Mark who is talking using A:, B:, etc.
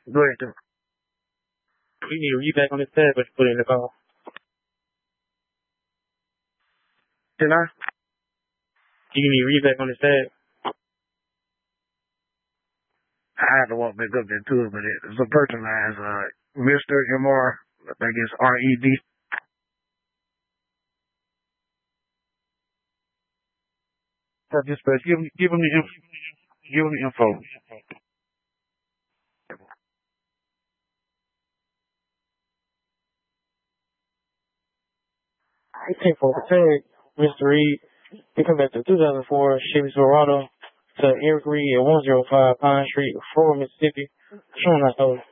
A: Go ahead, dude.
B: You need to read back on this tab, but you put it in the call.
A: Can I?
B: You need to read back on this tab.
A: I had to walk back up there too, but it's a personalized, Mr. MR, I think it's RED. Dispatch, give him the info.
B: 18 for tag, Mr. Reed. He come back to 2004 Chevy Silverado to Eric Reed at 105 Pine Street, Florida, Mississippi. Showing us those.